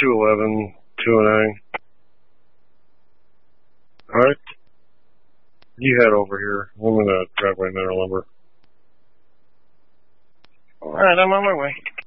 211, 209. Alright. You head over here. I'm gonna drive by Mineral Lumber. Alright, I'm on my way.